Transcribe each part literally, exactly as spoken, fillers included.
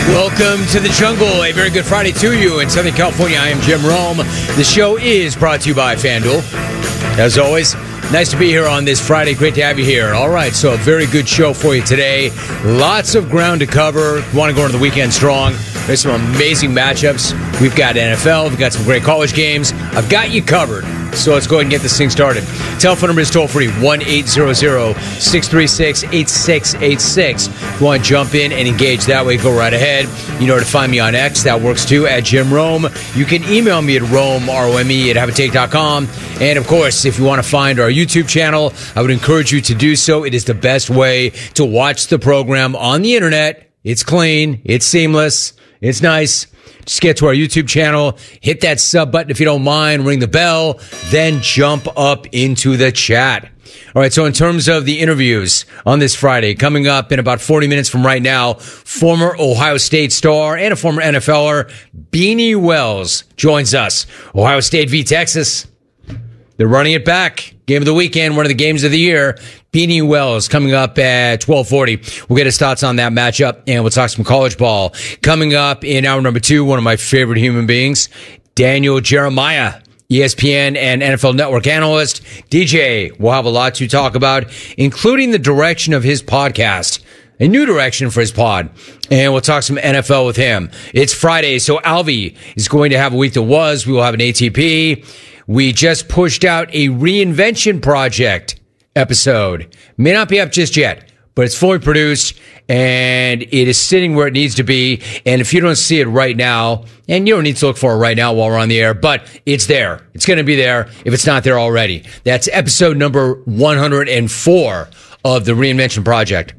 Welcome to the jungle. A very good Friday to you in Southern California. I am Jim Rome. The show is brought to you by FanDuel. As always, nice to be here on this Friday. Great to have you here. All right, so a very good show for you today. Lots of ground to cover. You want to go into the weekend strong. There's some amazing matchups. We've got N F L. We've got some great college games. I've got you covered. So let's go ahead and get this thing started. Telephone number is toll free, one eight hundred, six three six, eight six eight six. If you want to jump in and engage that way, go right ahead. You know where to find me on X. That works too, at Jim Rome. You can email me at Rome, R O M E, at have a take dot com. And of course, if you want to find our YouTube channel, I would encourage you to do so. It is the best way to watch the program on the internet. It's clean. It's seamless. It's nice. Just get to our YouTube channel, hit that sub button if you don't mind, ring the bell, then jump up into the chat. All right, so in terms of the interviews on this Friday, coming up in about forty minutes from right now, former Ohio State star and a former NFLer, Beanie Wells, joins us. Ohio State v. Texas. They're running it back. Game of the weekend, one of the games of the year. Beanie Wells coming up at twelve forty. We'll get his thoughts on that matchup, and we'll talk some college ball. Coming up in hour number two, one of my favorite human beings, Daniel Jeremiah, E S P N and N F L Network analyst. D J will have a lot to talk about, including the direction of his podcast. A new direction for his pod. And we'll talk some N F L with him. It's Friday, so Alvy is going to have a week that was. We will have an A T P. We just pushed out a reinvention project episode. May not be up just yet, but it's fully produced and it is sitting where it needs to be. And if you don't see it right now, and you don't need to look for it right now while we're on the air, but it's there. It's going to be there if it's not there already. That's episode number one hundred four of the reinvention project.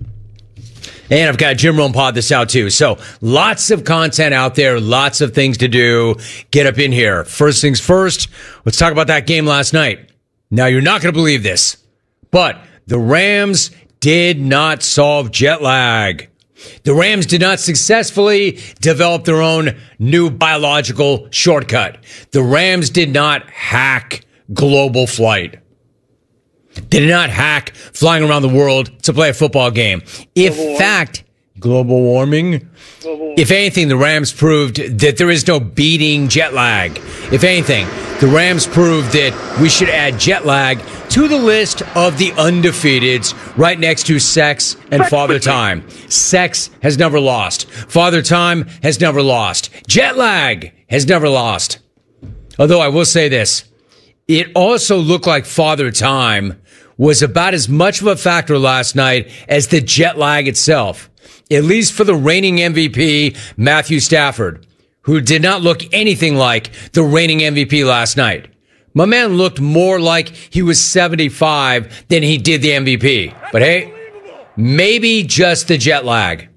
And I've got Jim Rome pod this out too. So lots of content out there, lots of things to do. Get up in here. First things first, let's talk about that game last night. Now, you're not going to believe this, but the Rams did not solve jet lag. The Rams did not successfully develop their own new biological shortcut. The Rams did not hack global flight. They did not hack flying around the world to play a football game. In fact, global warming. Global. If anything, the Rams proved that there is no beating jet lag. If anything, the Rams proved that we should add jet lag to the list of the undefeateds, right next to sex and Father Time. Sex has never lost. Father Time has never lost. Jet lag has never lost. Although I will say this, it also looked like Father Time was about as much of a factor last night as the jet lag itself, at least for the reigning M V P, Matthew Stafford, who did not look anything like the reigning M V P last night. My man looked more like he was seventy-five than he did the M V P. But hey, maybe just the jet lag.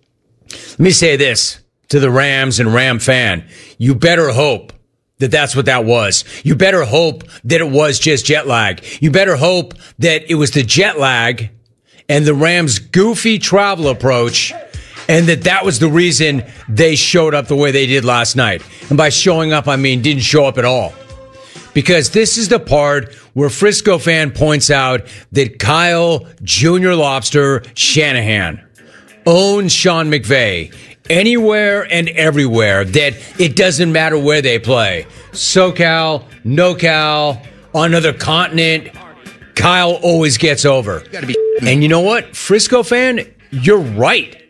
Let me say this to the Rams and Ram fan. You better hope that that's what that was. You better hope that it was just jet lag. You better hope that it was the jet lag and the Rams' goofy travel approach, and that that was the reason they showed up the way they did last night. And by showing up, I mean didn't show up at all. Because this is the part where Frisco fan points out that Kyle Junior Lobster Shanahan owns Sean McVay anywhere and everywhere, that it doesn't matter where they play. SoCal, NoCal, on another continent, Kyle always gets over. And you know what? Frisco fan, you're right.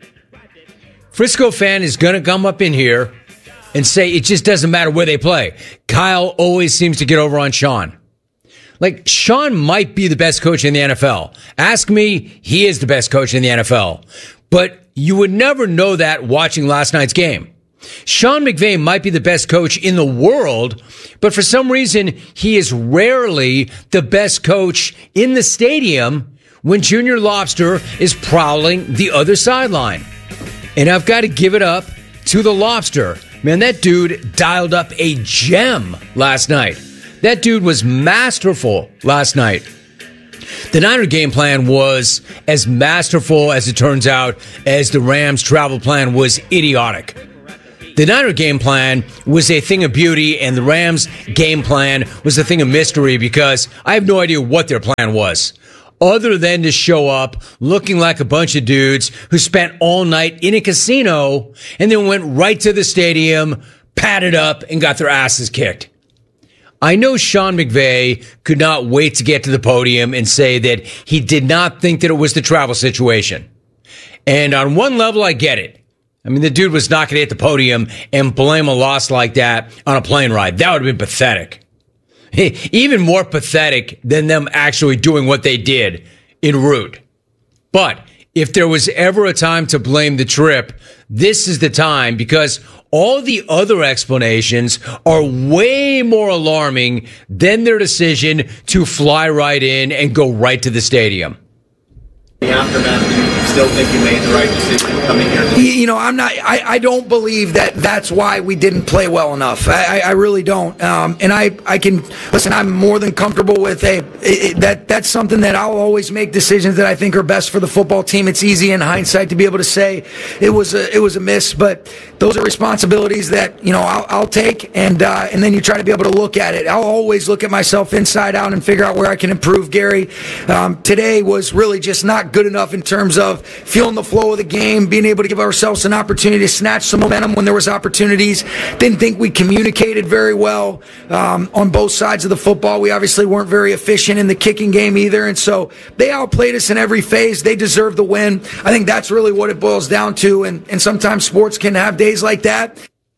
Frisco fan is going to come up in here and say it just doesn't matter where they play. Kyle always seems to get over on Sean. Like, Sean might be the best coach in the N F L. Ask me, he is the best coach in the N F L. But you would never know that watching last night's game. Sean McVay might be the best coach in the world, but for some reason, he is rarely the best coach in the stadium when Junior Lobster is prowling the other sideline. And I've got to give it up to the Lobster. Man, that dude dialed up a gem last night. That dude was masterful last night. The Niner game plan was as masterful, as it turns out, as the Rams' travel plan was idiotic. The Niner game plan was a thing of beauty, and the Rams' game plan was a thing of mystery, because I have no idea what their plan was. other than to show up looking like a bunch of dudes who spent all night in a casino and then went right to the stadium, padded up, and got their asses kicked. I know Sean McVay could not wait to get to the podium and say that he did not think that it was the travel situation. And on one level, I get it. I mean, the dude was not going to hit the podium and blame a loss like that on a plane ride. That would have been pathetic. Even more pathetic than them actually doing what they did en route. But if there was ever a time to blame the trip, this is the time, because all the other explanations are way more alarming than their decision to fly right in and go right to the stadium. The aftermath, do you still think you made the right decision coming here? You know, I'm not. I, I don't believe that that's why we didn't play well enough. I, I really don't. Um, and I, I can listen. I'm more than comfortable with a it, that. That's something that I'll always make decisions that I think are best for the football team. It's easy in hindsight to be able to say it was a it was a miss, but those are responsibilities that you know I'll, I'll take, and uh, and then you try to be able to look at it. I'll always look at myself inside out and figure out where I can improve. Gary, um, today was really just not good enough in terms of feeling the flow of the game, being able to give ourselves an opportunity to snatch some momentum when there was opportunities. Didn't think we communicated very well um, on both sides of the football. We obviously weren't very efficient in the kicking game either, and so they outplayed us in every phase. They deserve the win. I think that's really what it boils down to, and, and sometimes sports can have days like that.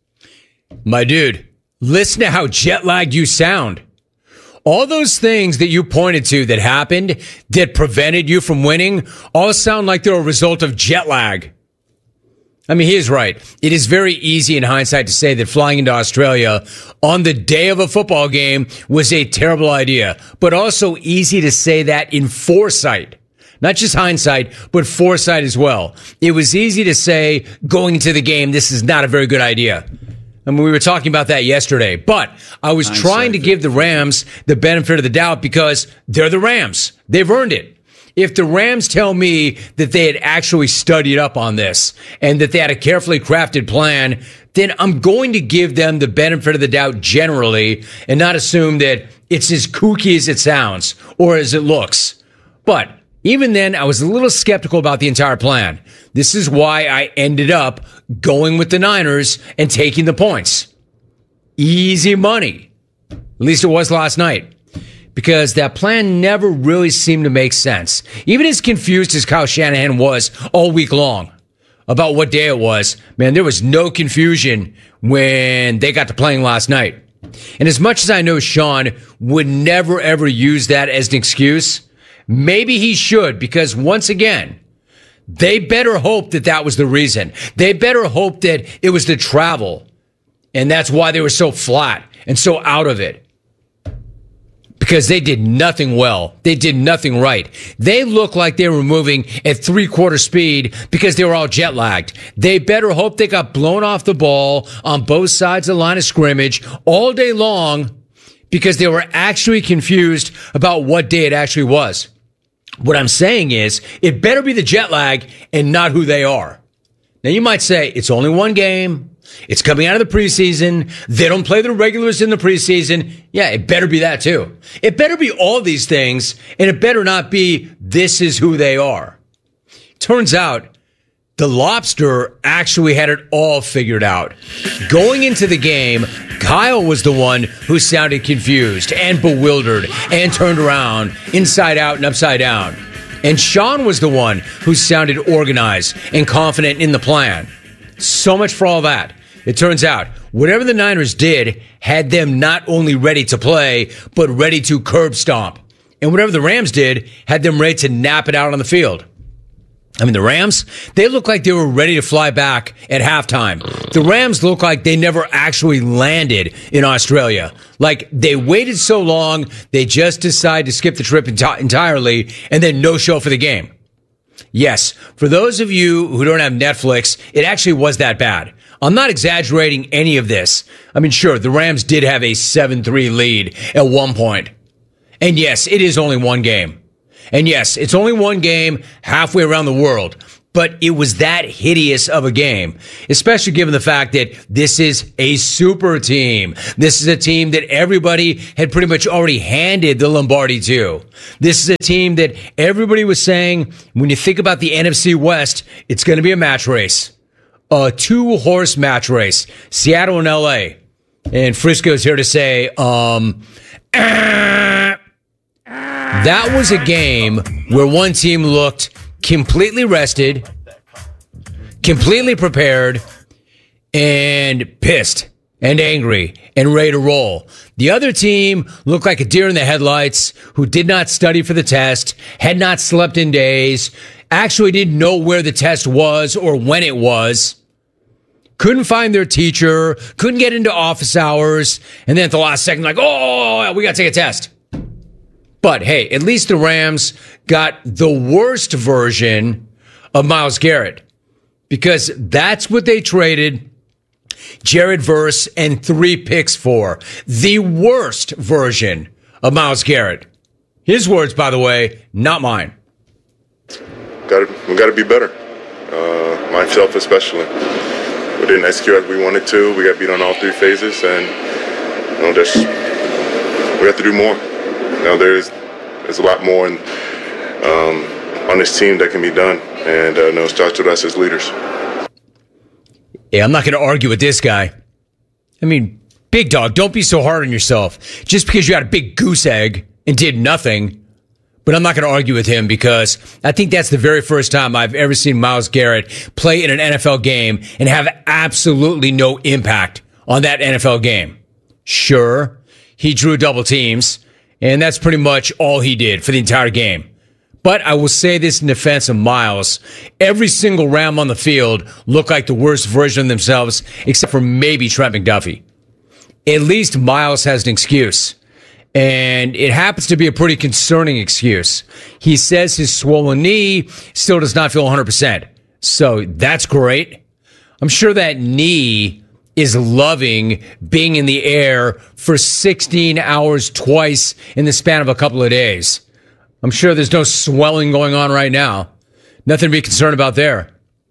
My dude, listen to how jet-lagged you sound. All those things that you pointed to that happened that prevented you from winning all sound like they're a result of jet lag. I mean, he is right. It is very easy in hindsight to say that flying into Australia on the day of a football game was a terrible idea, but also easy to say that in foresight. Not just hindsight, but foresight as well. It was easy to say going into the game, this is not a very good idea. I mean, we were talking about that yesterday, but I was trying to give the Rams the benefit of the doubt because they're the Rams. They've earned it. If the Rams tell me that they had actually studied up on this and that they had a carefully crafted plan, then I'm going to give them the benefit of the doubt generally and not assume that it's as kooky as it sounds or as it looks. But even then, I was a little skeptical about the entire plan. This is why I ended up going with the Niners and taking the points. Easy money. At least it was last night. Because that plan never really seemed to make sense. Even as confused as Kyle Shanahan was all week long about what day it was, man, there was no confusion when they got to playing last night. And as much as I know Sean would never ever use that as an excuse, maybe he should, because once again, they better hope that that was the reason. They better hope that it was the travel, and that's why they were so flat and so out of it. Because they did nothing well. They did nothing right. They looked like they were moving at three-quarter speed because they were all jet-lagged. They better hope they got blown off the ball on both sides of the line of scrimmage all day long because they were actually confused about what day it actually was. What I'm saying is, it better be the jet lag and not who they are. Now, you might say, it's only one game. It's coming out of the preseason. They don't play the regulars in the preseason. Yeah, it better be that too. It better be all these things, and it better not be this is who they are. Turns out, the Lobster actually had it all figured out. Going into the game, Kyle was the one who sounded confused and bewildered and turned around inside out and upside down. And Sean was the one who sounded organized and confident in the plan. So much for all that. It turns out, whatever the Niners did had them not only ready to play, but ready to curb stomp. And whatever the Rams did had them ready to nap it out on the field. I mean, the Rams, they look like they were ready to fly back at halftime. The Rams look like they never actually landed in Australia. Like, they waited so long, they just decided to skip the trip enti- entirely and then no show for the game. Yes, for those of you who don't have Netflix, it actually was that bad. I'm not exaggerating any of this. I mean, sure, the Rams did have a seven three lead at one point. And yes, it is only one game. And yes, it's only one game halfway around the world. but it was that hideous of a game, especially given the fact that this is a super team. This is a team that everybody had pretty much already handed the Lombardi to. This is a team that everybody was saying, when you think about the N F C West, it's going to be a match race, a two-horse match race, Seattle and L A. And Frisco's here to say, um, that was a game where one team looked completely rested, completely prepared, and pissed and angry and ready to roll. The other team looked like a deer in the headlights who did not study for the test, had not slept in days, actually didn't know where the test was or when it was, couldn't find their teacher, couldn't get into office hours, and then at the last second, like, oh, we got to take a test. But hey, at least the Rams got the worst version of Myles Garrett, because that's what they traded Jared Verse and three picks for. The worst version of Myles Garrett. His words, by the way, not mine. Got to, we got to be better. Uh, myself especially. We didn't execute as we wanted to. We got beat on all three phases, and you know, just we have to do more. You know, there's there's a lot more in, um, on this team that can be done, and uh, you know, it starts with us as leaders. Yeah, I'm not going to argue with this guy. I mean, big dog, don't be so hard on yourself. Just because you had a big goose egg and did nothing. But I'm not going to argue with him, because I think that's the very first time I've ever seen Myles Garrett play in an N F L game and have absolutely no impact on that N F L game. Sure, he drew double teams, and that's pretty much all he did for the entire game. But I will say this in defense of Myles. Every single Ram on the field looked like the worst version of themselves, except for maybe Trent McDuffie. At least Myles has an excuse. And it happens to be a pretty concerning excuse. He says his swollen knee still does not feel one hundred percent. So that's great. I'm sure that knee is loving being in the air for sixteen hours twice in the span of a couple of days. I'm sure there's no swelling going on right now. Nothing to be concerned about there.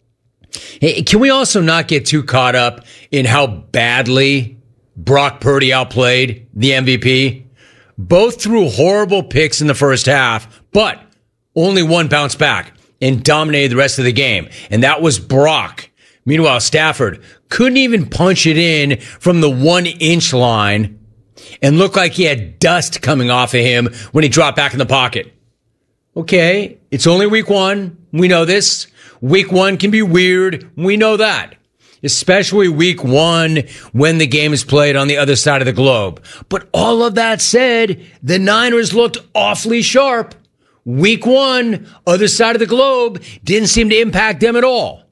Hey, can we also not get too caught up in how badly Brock Purdy outplayed the M V P? Both threw horrible picks in the first half, but only one bounced back and dominated the rest of the game, and that was Brock. Meanwhile, Stafford couldn't even punch it in from the one-inch line and looked like he had dust coming off of him when he dropped back in the pocket. Okay, it's only week one. We know this. Week one can be weird. We know that. Especially week one when the game is played on the other side of the globe. But all of that said, the Niners looked awfully sharp. Week one, other side of the globe, didn't seem to impact them at all.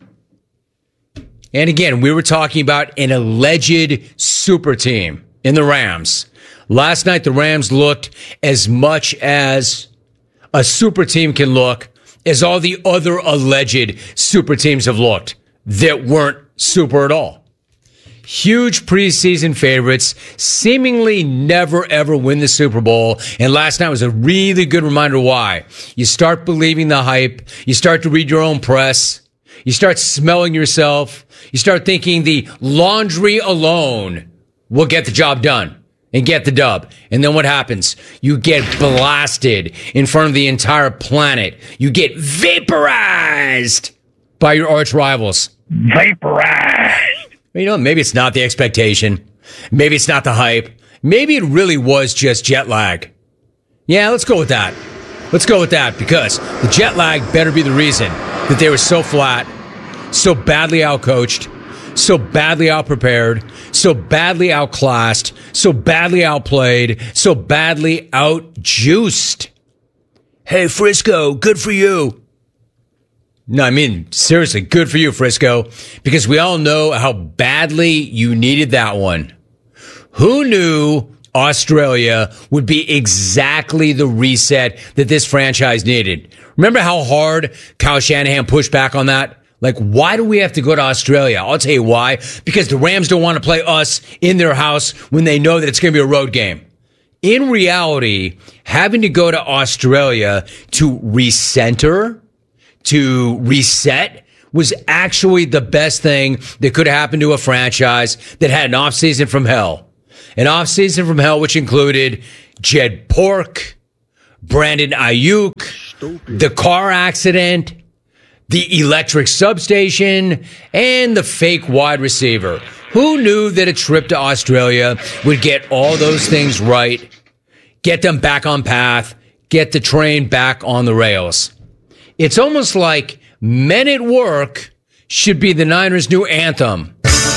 And again, we were talking about an alleged super team in the Rams. Last night, the Rams looked as much as a super team can look as all the other alleged super teams have looked that weren't super at all. Huge preseason favorites, seemingly never ever win the Super Bowl. And last night was a really good reminder why. You start believing the hype. You start to read your own press. You start smelling yourself. You start thinking the laundry alone will get the job done and get the dub. And then what happens? You get blasted in front of the entire planet. You get vaporized by your arch rivals. Vaporized. You know, maybe it's not the expectation. Maybe it's not the hype. Maybe it really was just jet lag. Yeah, let's go with that. Let's go with that, because the jet lag better be the reason that they were so flat, so badly outcoached, so badly outprepared, so badly outclassed, so badly outplayed, so badly outjuiced. Hey, Frisco, good for you. No, I mean, seriously, good for you, Frisco, because we all know how badly you needed that one. Who knew Australia would be exactly the reset that this franchise needed? Remember how hard Kyle Shanahan pushed back on that? Like, why do we have to go to Australia? I'll tell you why. Because the Rams don't want to play us in their house when they know that it's going to be a road game. In reality, having to go to Australia to recenter, to reset was actually the best thing that could happen to a franchise that had an offseason from hell. An offseason from hell, which included Jed Pork, Brandon Ayuk, the car accident, the electric substation, and the fake wide receiver. Who knew that a trip to Australia would get all those things right, get them back on path, get the train back on the rails? It's almost like Men at Work should be the Niners' new anthem.